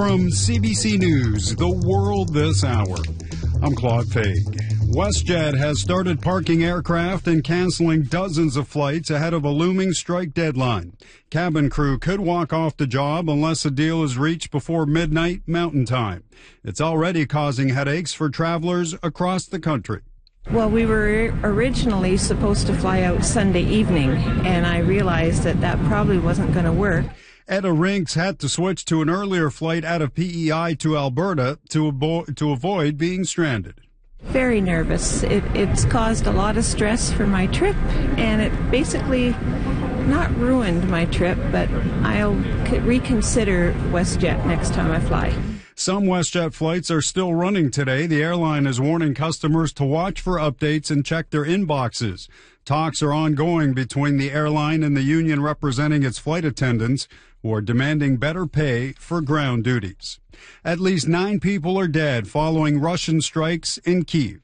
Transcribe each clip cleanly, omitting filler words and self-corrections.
From CBC News, The World This Hour, I'm Claude Faig. WestJet has started parking aircraft and canceling dozens of flights ahead of a looming strike deadline. Cabin crew could walk off the job unless a deal is reached before midnight Mountain Time. It's already causing headaches for travelers across the country. Well, we were originally supposed to fly out Sunday evening, and I realized that probably wasn't going to work. Etta Rinks had to switch to an earlier flight out of PEI to Alberta to avoid being stranded. Very nervous. It's caused a lot of stress for my trip, and it basically not ruined my trip, but I'll reconsider WestJet next time I fly. Some WestJet flights are still running today. The airline is warning customers to watch for updates and check their inboxes. Talks are ongoing between the airline and the union representing its flight attendants, who are demanding better pay for ground duties. At least 9 people are dead following Russian strikes in Kyiv.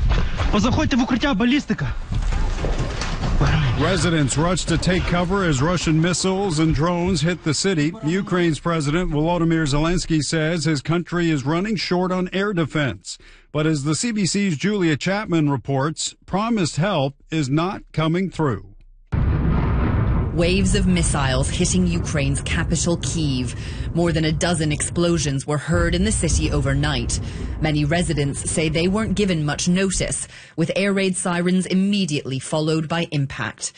Residents rushed to take cover as Russian missiles and drones hit the city. Ukraine's President Volodymyr Zelensky says his country is running short on air defense. But as the CBC's Julia Chapman reports, promised help is not coming through. Waves of missiles hitting Ukraine's capital, Kyiv. More than a dozen explosions were heard in the city overnight. Many residents say they weren't given much notice, with air raid sirens immediately followed by impact.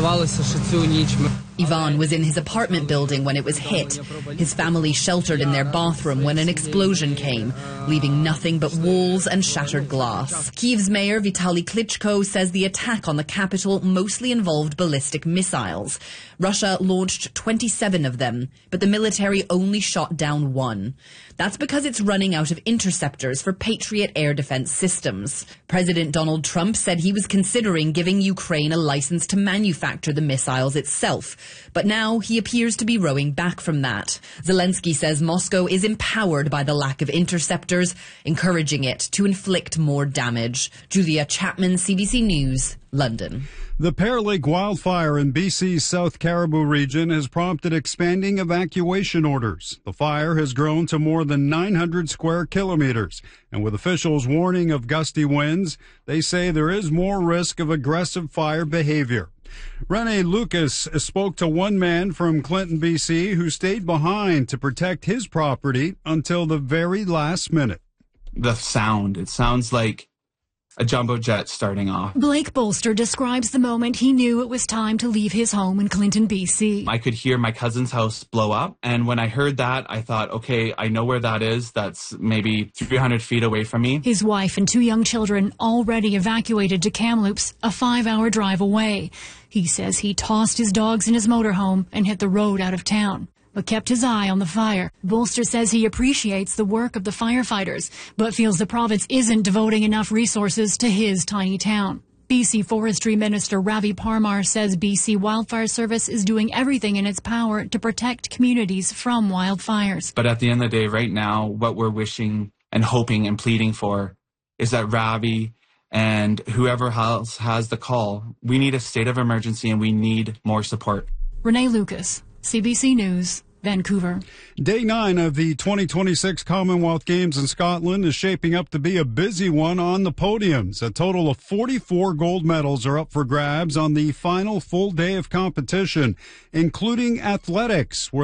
Ivan was in his apartment building when it was hit. His family sheltered in their bathroom when an explosion came, leaving nothing but walls and shattered glass. Kyiv's mayor Vitaly Klitschko says the attack on the capital mostly involved ballistic missiles. Russia launched 27 of them, but the military only shot down 1. That's because it's running out of interceptors for Patriot air defense systems. President Donald Trump said he was considering giving Ukraine a license to manufacture the missiles itself, but now he appears to be rowing back from that. Zelensky says Moscow is empowered by the lack of interceptors, encouraging it to inflict more damage. Julia Chapman, CBC News, London. The Pear Lake wildfire in BC's South Caribou region has prompted expanding evacuation orders. The fire has grown to more than 900 square kilometers, and with officials warning of gusty winds, they say there is more risk of aggressive fire behavior. Rene Lucas spoke to one man from Clinton, BC, who stayed behind to protect his property until the very last minute. The sound, it sounds like a jumbo jet starting off. Blake Bolster describes the moment he knew it was time to leave his home in Clinton, BC. I could hear my cousin's house blow up, and when I heard that, I thought, okay, I know where that is. That's maybe 300 feet away from me. His wife and 2 young children already evacuated to Kamloops, a 5-hour drive away. He says he tossed his dogs in his motorhome and hit the road out of town, but kept his eye on the fire. Bolster says he appreciates the work of the firefighters, but feels the province isn't devoting enough resources to his tiny town. BC Forestry Minister Ravi Parmar says BC Wildfire Service is doing everything in its power to protect communities from wildfires. But at the end of the day, right now, what we're wishing and hoping and pleading for is that Ravi and whoever else has the call, we need a state of emergency and we need more support. Renee Lucas, CBC News, Vancouver. Day 9 of the 2026 Commonwealth Games in Scotland is shaping up to be a busy one on the podiums. A total of 44 gold medals are up for grabs on the final full day of competition, including athletics, where